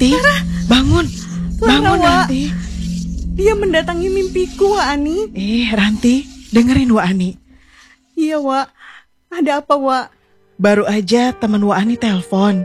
Ranti, bangun. Bangun, Wak. Ranti. Dia mendatangi mimpiku, Wak Ani. Ranti, dengerin Wak Ani. Iya, Wak. Ada apa, Wak? Baru aja teman Wak Ani telepon.